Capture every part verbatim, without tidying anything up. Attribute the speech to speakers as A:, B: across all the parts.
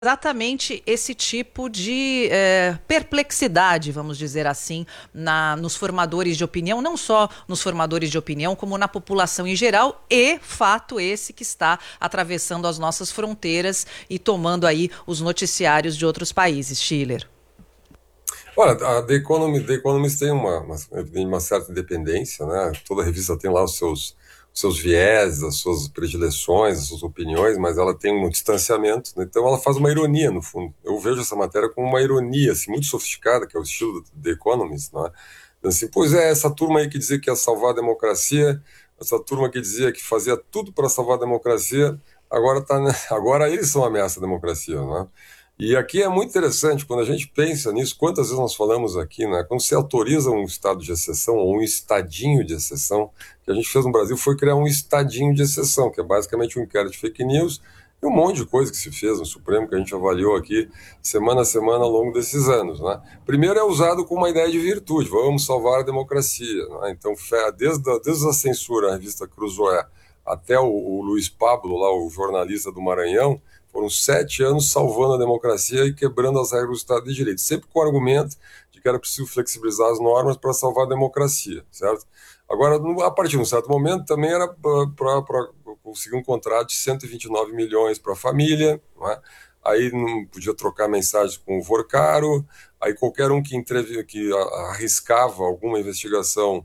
A: exatamente esse tipo de eh, perplexidade, vamos dizer assim, na, nos formadores de opinião, não só nos formadores de opinião, como na população em geral, e fato esse que está atravessando as nossas fronteiras e tomando aí os noticiários de outros países, Schiller.
B: Olha, a The Economist, The Economist tem uma, uma, tem uma certa independência, né? Toda revista tem lá os seus, os seus viés, as suas predileções, as suas opiniões, mas ela tem um distanciamento, né? Então ela faz uma ironia, no fundo. Eu vejo essa matéria como uma ironia, assim, muito sofisticada, que é o estilo do The Economist, né? Então, assim, pois é, essa turma aí que dizia que ia salvar a democracia, essa turma que dizia que fazia tudo para salvar a democracia, agora, tá, né? Agora eles são a ameaça à democracia, né? E aqui é muito interessante, quando a gente pensa nisso, quantas vezes nós falamos aqui, né? Quando se autoriza um estado de exceção, ou um estadinho de exceção, o que a gente fez no Brasil foi criar um estadinho de exceção, que é basicamente um inquérito de fake news e um monte de coisa que se fez no Supremo, que a gente avaliou aqui semana a semana ao longo desses anos, né? Primeiro é usado com uma ideia de virtude, vamos salvar a democracia, né? Então, desde a, desde a censura à revista Cruzoé até o, o Luiz Pablo, lá, o jornalista do Maranhão, foram sete anos salvando a democracia e quebrando as regras do Estado de Direito, sempre com o argumento de que era preciso flexibilizar as normas para salvar a democracia, certo? Agora, a partir de um certo momento, também era para conseguir um contrato de cento e vinte e nove milhões para a família, não é? Aí não podia trocar mensagens com o Vorcaro, aí qualquer um que, entrev... que arriscava alguma investigação,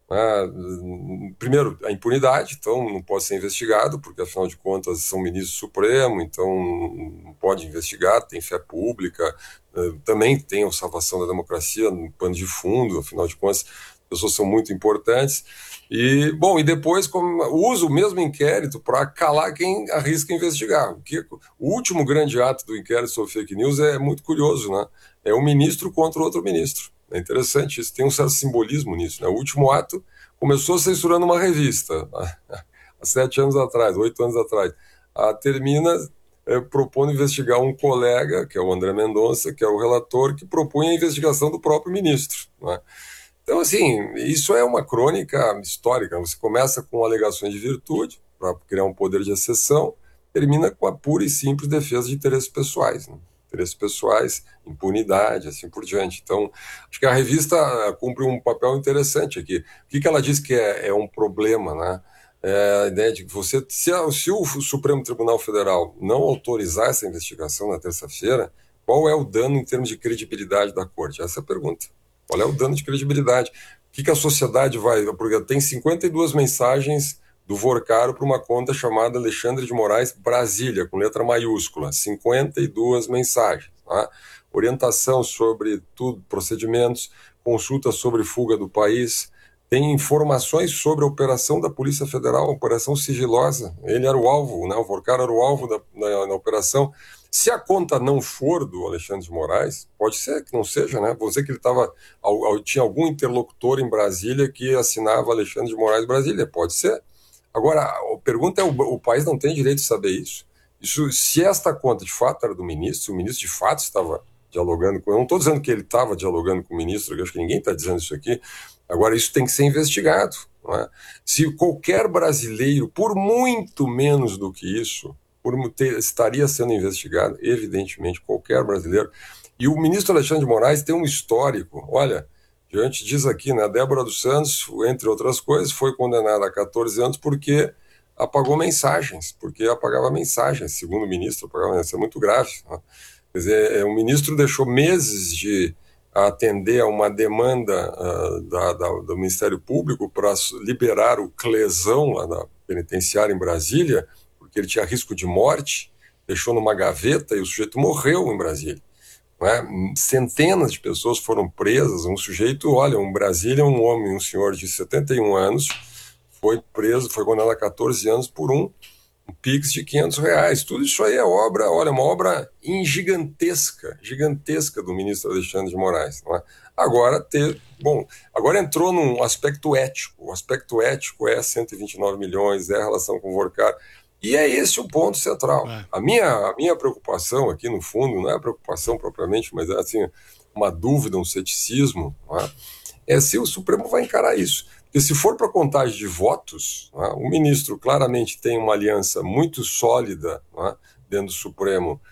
B: né? Primeiro, a impunidade, então não pode ser investigado, porque afinal de contas são ministros do Supremo, então não pode investigar, tem fé pública, também tem a salvação da democracia no pano de fundo, afinal de contas, as pessoas são muito importantes. E, bom, e depois como, usa o mesmo inquérito para calar quem arrisca investigar. O, que, o último grande ato do inquérito sobre fake news é muito curioso, né? É um ministro contra outro ministro. É interessante isso, tem um certo simbolismo nisso, né? O último ato começou censurando uma revista, há sete anos atrás, oito anos atrás. A termina é, propondo investigar um colega, que é o André Mendonça, que é o relator, que propunha a investigação do próprio ministro, né? Então, assim, isso é uma crônica histórica. Você começa com alegações de virtude, para criar um poder de exceção, termina com a pura e simples defesa de interesses pessoais, né? Interesses pessoais, impunidade, assim por diante. Então, acho que a revista cumpre um papel interessante aqui. O que, que ela diz que é, é um problema, né? É a ideia de que você, se, a, se o Supremo Tribunal Federal não autorizar essa investigação na terça-feira, qual é o dano em termos de credibilidade da Corte? Essa é a pergunta. Qual é o dano de credibilidade? O que, que a sociedade vai... Porque tem cinquenta e duas mensagens do Vorcaro para uma conta chamada Alexandre de Moraes Brasília, com letra maiúscula. cinquenta e duas mensagens. Tá? Orientação sobre tudo, procedimentos, consulta sobre fuga do país, tem informações sobre a operação da Polícia Federal, operação sigilosa. Ele era o alvo, né? O Vorcaro era o alvo da, da, da operação. Se a conta não for do Alexandre de Moraes, pode ser que não seja, né? Vou dizer que ele tava, tinha algum interlocutor em Brasília que assinava Alexandre de Moraes Brasília, pode ser. Agora, a pergunta é, o, o país não tem direito de saber isso? Isso, se esta conta de fato era do ministro, se o ministro de fato estava dialogando com... Eu não estou dizendo que ele estava dialogando com o ministro, eu acho que ninguém está dizendo isso aqui. Agora, isso tem que ser investigado, não é? Se qualquer brasileiro, por muito menos do que isso, por ter, estaria sendo investigado, evidentemente, qualquer brasileiro. E o ministro Alexandre de Moraes tem um histórico. Olha, a gente diz aqui, né, a Débora dos Santos, entre outras coisas, foi condenada a catorze anos porque apagou mensagens, porque apagava mensagens, segundo o ministro, apagava, isso é muito grave, né? Quer dizer, o ministro deixou meses de atender a uma demanda uh, da, da, do Ministério Público para liberar o Clesão lá da penitenciária em Brasília, porque ele tinha risco de morte, deixou numa gaveta e o sujeito morreu em Brasília. Não é? Centenas de pessoas foram presas, um sujeito, olha, um Brasília, um homem, um senhor de setenta e um anos, foi preso, foi condenado a catorze anos por um, um Pix de quinhentos reais. Tudo isso aí é obra, olha, uma obra gigantesca, gigantesca do ministro Alexandre de Moraes. Não é? Agora, ter, bom, agora entrou num aspecto ético. O aspecto ético é cento e vinte e nove milhões, é a relação com o Vorcar. E é esse o ponto central.
C: É.
B: A minha, a minha preocupação aqui, no fundo, não é preocupação propriamente, mas é assim, uma dúvida, um ceticismo, não é? É se o Supremo vai encarar isso. Porque se for para contagem de votos, não é? O ministro claramente tem uma aliança muito sólida, não é? Dentro do Supremo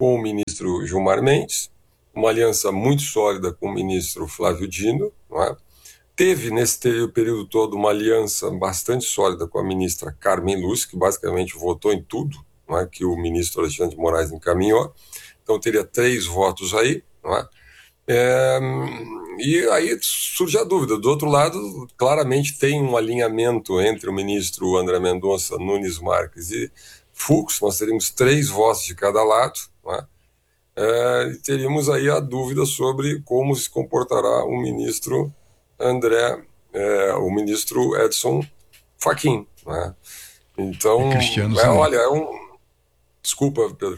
B: com o ministro Gilmar Mendes, uma aliança muito sólida com o ministro Flávio Dino, não é? Teve, nesse período todo, uma aliança bastante sólida com a ministra Carmen Lúcia, que basicamente votou em tudo, não é, que o ministro Alexandre de Moraes encaminhou. Então, teria três votos aí. Não é? É, e aí surge a dúvida. Do outro lado, claramente tem um alinhamento entre o ministro André Mendonça, Nunes Marques e Fux. Nós teríamos três votos de cada lado. Não é? É, e teríamos aí a dúvida sobre como se comportará o ministro André, é, o ministro Edson Fachin, né? Então, é, olha, é um... Desculpa, Pedro.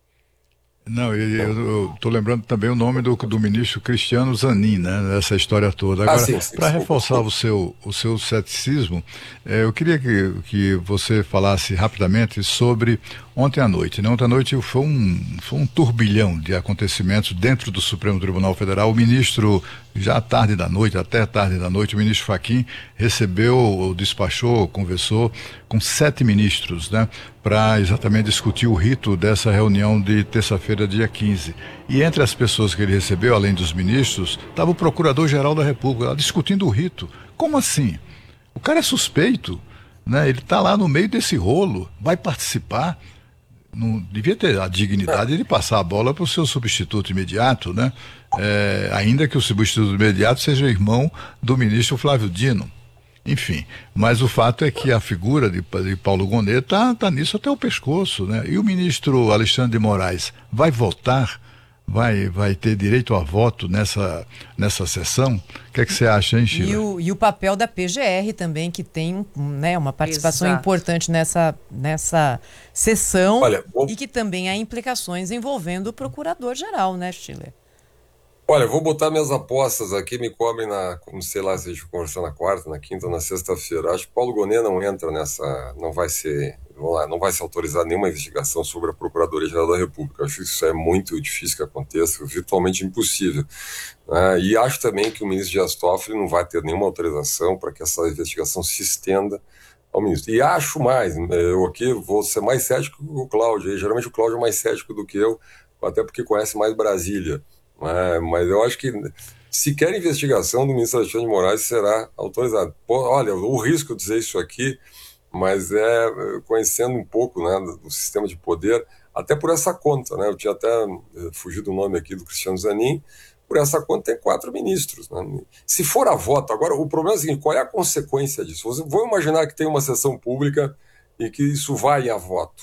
C: Não, eu estou lembrando também o nome do, do ministro Cristiano Zanin, né, nessa história toda. Agora, ah, para reforçar o seu, o seu ceticismo, é, eu queria que, que você falasse rapidamente sobre ontem à noite. Né? Ontem à noite foi um, foi um turbilhão de acontecimentos dentro do Supremo Tribunal Federal. O ministro, já à tarde da noite, até tarde da noite, o ministro Fachin recebeu, despachou, conversou com sete ministros, né, para exatamente discutir o rito dessa reunião de terça-feira, dia quinze. E entre as pessoas que ele recebeu, além dos ministros, estava o Procurador-Geral da República, discutindo o rito. Como assim? O cara é suspeito, né? Ele está lá no meio desse rolo, vai participar. Não devia ter a dignidade de passar a bola para o seu substituto imediato, né? É, ainda que o substituto imediato seja irmão do ministro Flávio Dino. Enfim, mas o fato é que a figura de, de Paulo Gonet está tá nisso até o pescoço, né? E o ministro Alexandre de Moraes vai votar, vai, vai ter direito a voto nessa, nessa sessão? O que é que você acha, hein, Sheila?
D: E o, e o papel da P G R também, que tem, né, uma participação Exato. importante nessa, nessa sessão. Olha, vou... e que também há implicações envolvendo o procurador-geral, né, Sheila?
B: Olha, eu vou botar minhas apostas aqui, me cobrem na, como sei lá, se a gente conversar na quarta, na quinta ou na sexta-feira. Acho que Paulo Gonet não entra nessa, não vai ser, vamos lá, não vai ser autorizada nenhuma investigação sobre a Procuradoria-Geral da República. Acho que isso é muito difícil que aconteça, virtualmente impossível. Né? E acho também que o ministro Dias Toffoli não vai ter nenhuma autorização para que essa investigação se estenda ao ministro. E acho mais, eu aqui vou ser mais cético que o Cláudio, geralmente o Cláudio é mais cético do que eu, até porque conhece mais Brasília. É, mas eu acho que sequer investigação do ministro Alexandre de Moraes será autorizada. Pô, olha, o risco de dizer isso aqui, mas é conhecendo um pouco, né, do sistema de poder, até por essa conta, né, eu tinha até fugido o nome aqui do Cristiano Zanin, por essa conta tem quatro ministros. Né? Se for a voto, agora o problema é o seguinte, qual é a consequência disso? Você, vou imaginar que tem uma sessão pública e que isso vai a voto.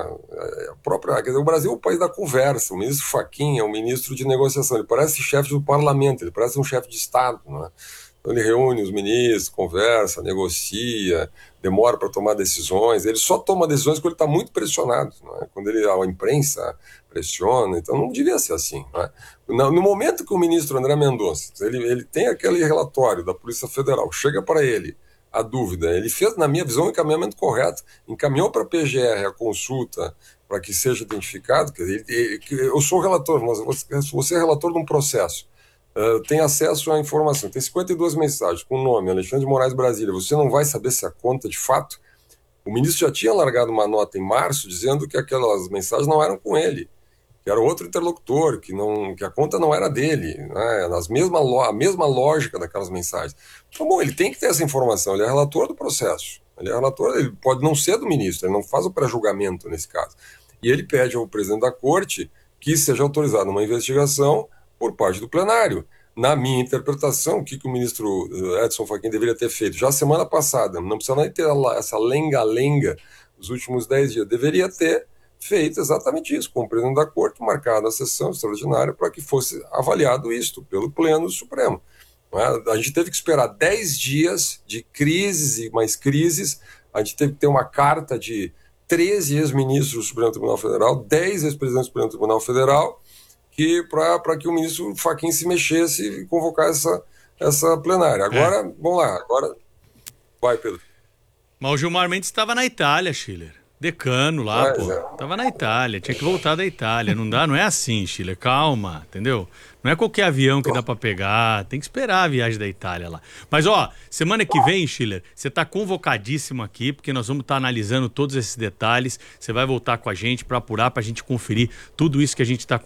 B: A própria, quer dizer, o Brasil é o país da conversa. O ministro Fachin é um ministro de negociação, ele parece chefe do parlamento, ele parece um chefe de Estado, não é? Então ele reúne os ministros, conversa, negocia, demora para tomar decisões. Ele só toma decisões quando ele está muito pressionado, não é? Quando ele, a imprensa pressiona. Então não devia ser assim, não é? No, no momento que o ministro André Mendonça ele, ele tem aquele relatório da Polícia Federal, chega para ele a dúvida, ele fez, na minha visão, o encaminhamento correto, encaminhou para a P G R a consulta para que seja identificado. Quer dizer, ele, ele, eu sou relator, mas você, você é relator de um processo, uh, tem acesso à informação, tem cinquenta e duas mensagens com o nome Alexandre de Moraes Brasília, você não vai saber se a conta de fato. O ministro já tinha largado uma nota em março dizendo que aquelas mensagens não eram com ele, que era outro interlocutor, que, não, que a conta não era dele, né? Nas mesma, a mesma lógica daquelas mensagens. Então, bom, ele tem que ter essa informação, ele é relator do processo, ele é relator, ele pode não ser do ministro, ele não faz o pré-julgamento nesse caso. E ele pede ao presidente da corte que seja autorizada uma investigação por parte do plenário. Na minha interpretação, o que, que o ministro Edson Fachin deveria ter feito? Já semana passada, não precisa nem ter essa lenga-lenga dos últimos dez dias, deveria ter feito exatamente isso, com o presidente da corte, marcado a sessão extraordinária para que fosse avaliado isto pelo Pleno do Supremo. A gente teve que esperar dez dias de crises e mais crises, a gente teve que ter uma carta de treze ex-ministros do Supremo Tribunal Federal, dez ex-presidentes do Supremo Tribunal Federal, para que o ministro Fachin se mexesse e convocar essa, essa plenária. Agora, é. vamos lá, agora vai, Pedro.
E: Mas o Gilmar Mendes estava na Itália, Schiller. Decano lá, Mas, pô. É. Tava na Itália, tinha que voltar da Itália. Não dá, não é assim, Schiller. Calma, entendeu? Não é qualquer avião que dá pra pegar. Tem que esperar a viagem da Itália lá. Mas, ó, semana que vem, Schiller, você tá convocadíssimo aqui, porque nós vamos estar tá analisando todos esses detalhes. Você vai voltar com a gente pra apurar, pra gente conferir tudo isso que a gente tá